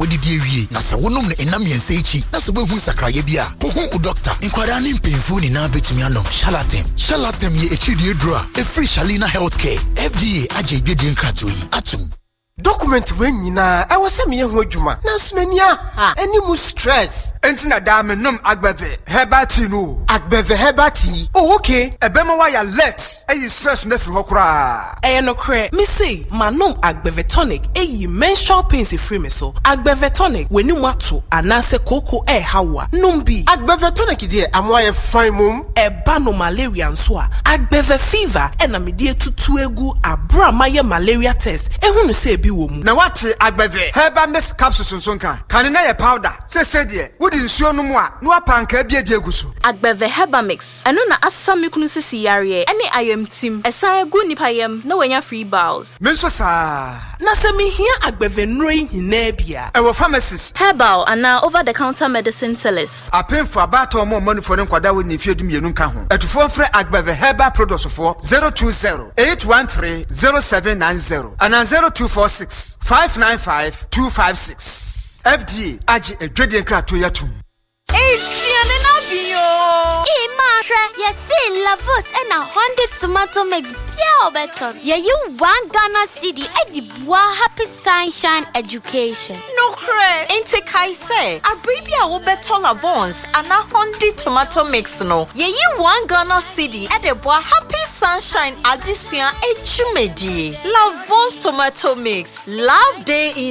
didi ewie na se wonom ne enam yense echi na se behu sakraye bia ho doctor inkwara ne mpemfu ni na betimi anom Shalatem ye echi die dro a free Shalina Healthcare FDA age dwedin krato yi atum document when nyina I was me ho adwuma na so mani aha any mu stress entina da me nom agbeve hebati no agbeve hebati oh okay ebema wa ya let stress na firi hokura no kre me say manom agbeve tonic menstrual pains free me so agbeve tonic weni mu ato anase koko hawa nom bi agbeve tonic die amwa ye fine mum ba no malaria nso a agbeve fever na me die tutu egu abra maye malaria test ehunu say na wate agbeve heba miss capsules nsonka kan na ye powder se de wodi nsuo no mu a no apanka bia de eguso agbeve heba mix eno na asamikunu sisi yare ene ayam tim esan egu nipa yam na wanya free bowels menso sa na se mi hia agbeve nroi hina bia ewo pharmacies herbal ana over the counter medicine sellers apemfo abato mo monifo ne nkwada wo ni fiedum yenu nka ho etufo frɛ agbeve herbal products for 020-813-0790 and 0246-595-256 FDA age edwedien krato yatum Yes, Lavos and a 100 tomato mix. Yeah, better. Yeah, you want Ghana City at the Bois Happy Sunshine Education. No cray. Ain't I say a baby will better Lavons and a 100 tomato mix. No, yeah, you want Ghana City at the Bois Happy Sunshine Addition Echumedi. Lavons tomato mix. Love day in